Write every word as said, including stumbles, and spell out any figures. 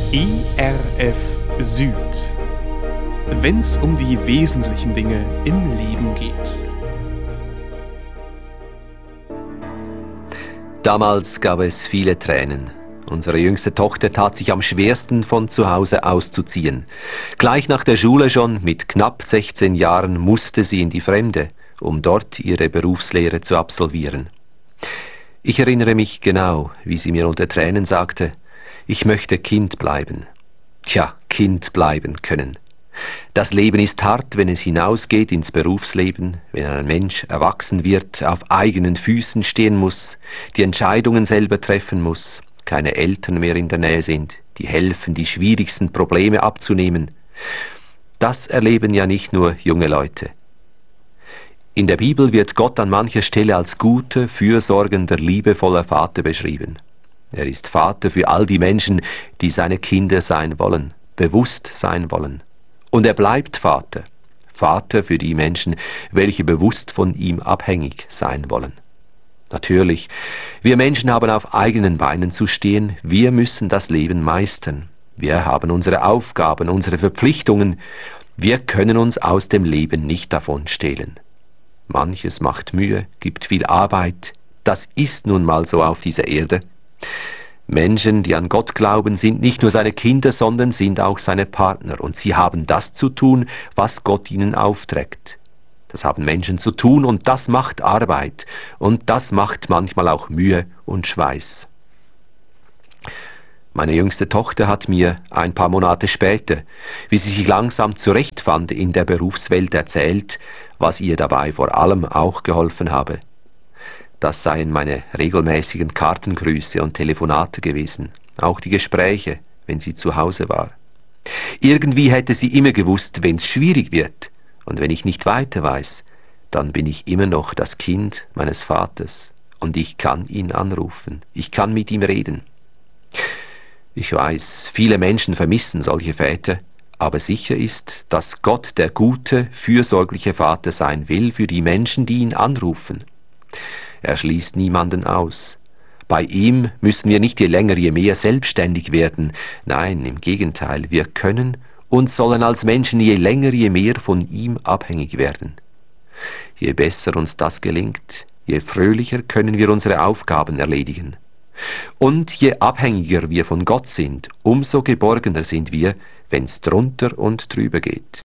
E R F Süd. Wenn's um die wesentlichen Dinge im Leben geht. Damals gab es viele Tränen. Unsere jüngste Tochter tat sich am schwersten, von zu Hause auszuziehen. Gleich nach der Schule schon, mit knapp sechzehn Jahren, musste sie in die Fremde, um dort ihre Berufslehre zu absolvieren. Ich erinnere mich genau, wie sie mir unter Tränen sagte: Ich möchte Kind bleiben. Tja, Kind bleiben können. Das Leben ist hart, wenn es hinausgeht ins Berufsleben, wenn ein Mensch erwachsen wird, auf eigenen Füßen stehen muss, die Entscheidungen selber treffen muss, keine Eltern mehr in der Nähe sind, die helfen, die schwierigsten Probleme abzunehmen. Das erleben ja nicht nur junge Leute. In der Bibel wird Gott an mancher Stelle als guter, fürsorgender, liebevoller Vater beschrieben. Er ist Vater für all die Menschen, die seine Kinder sein wollen, bewusst sein wollen. Und er bleibt Vater, Vater für die Menschen, welche bewusst von ihm abhängig sein wollen. Natürlich, wir Menschen haben auf eigenen Beinen zu stehen, wir müssen das Leben meistern. Wir haben unsere Aufgaben, unsere Verpflichtungen, wir können uns aus dem Leben nicht davon stehlen. Manches macht Mühe, gibt viel Arbeit, das ist nun mal so auf dieser Erde. Menschen, die an Gott glauben, sind nicht nur seine Kinder, sondern sind auch seine Partner. Und sie haben das zu tun, was Gott ihnen aufträgt. Das haben Menschen zu tun und das macht Arbeit. Und das macht manchmal auch Mühe und Schweiß. Meine jüngste Tochter hat mir ein paar Monate später, wie sie sich langsam zurechtfand in der Berufswelt, erzählt, was ihr dabei vor allem auch geholfen habe. Das seien meine regelmäßigen Kartengrüße und Telefonate gewesen, auch die Gespräche, wenn sie zu Hause war. Irgendwie hätte sie immer gewusst, wenn's schwierig wird, und wenn ich nicht weiter weiß, dann bin ich immer noch das Kind meines Vaters, und ich kann ihn anrufen, ich kann mit ihm reden. Ich weiß, viele Menschen vermissen solche Väter, aber sicher ist, dass Gott der gute, fürsorgliche Vater sein will für die Menschen, die ihn anrufen. Er schließt niemanden aus. Bei ihm müssen wir nicht je länger, je mehr selbstständig werden. Nein, im Gegenteil, wir können und sollen als Menschen je länger, je mehr von ihm abhängig werden. Je besser uns das gelingt, je fröhlicher können wir unsere Aufgaben erledigen. Und je abhängiger wir von Gott sind, umso geborgener sind wir, wenn's drunter und drüber geht.